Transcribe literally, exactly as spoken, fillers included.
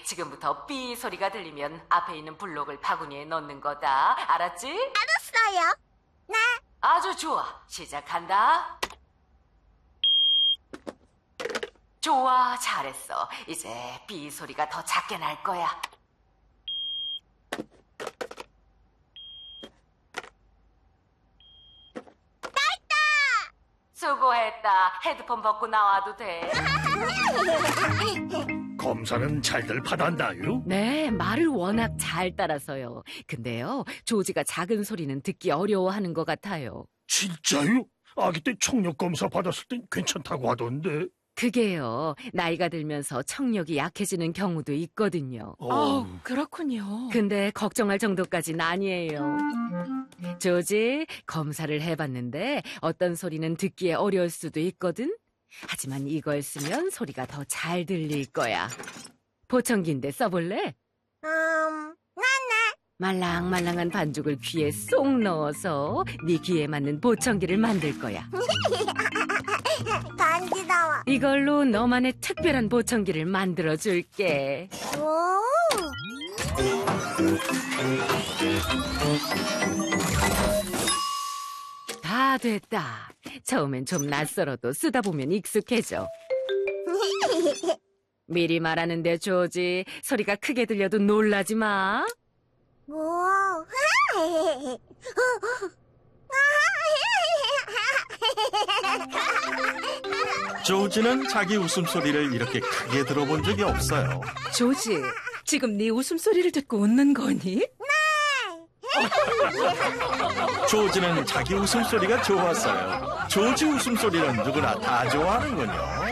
지금부터 삐 소리가 들리면 앞에 있는 블록을 바구니에 넣는 거다. 알았지? 알았어요. 네. 아주 좋아. 시작한다. 좋아, 잘했어. 이제 삐 소리가 더 작게 날 거야. 수고했다. 헤드폰 벗고 나와도 돼. 검사는 잘들 받았나요? 네, 말을 워낙 잘 따라서요. 근데요, 조지가 작은 소리는 듣기 어려워하는 것 같아요. 진짜요? 아기 때 청력 검사 받았을 땐 괜찮다고 하던데. 그게요, 나이가 들면서 청력이 약해지는 경우도 있거든요. 어, 그렇군요. 근데 걱정할 정도까진 아니에요. 조지, 검사를 해봤는데 어떤 소리는 듣기에 어려울 수도 있거든? 하지만 이걸 쓰면 소리가 더 잘 들릴 거야. 보청기인데 써볼래? 음, 네네. 말랑말랑한 반죽을 귀에 쏙 넣어서 네 귀에 맞는 보청기를 만들 거야. 간지러워. 이걸로 너만의 특별한 보청기를 만들어줄게. 오. 다 됐다. 처음엔 좀 낯설어도 쓰다 보면 익숙해져. 미리 말하는데 조지, 소리가 크게 들려도 놀라지 마. 오. 조지는 자기 웃음소리를 이렇게 크게 들어본 적이 없어요. 조지, 지금 네 웃음소리를 듣고 웃는 거니? 조지는 자기 웃음소리가 좋았어요. 조지 웃음소리는 누구나 다 좋아하는군요.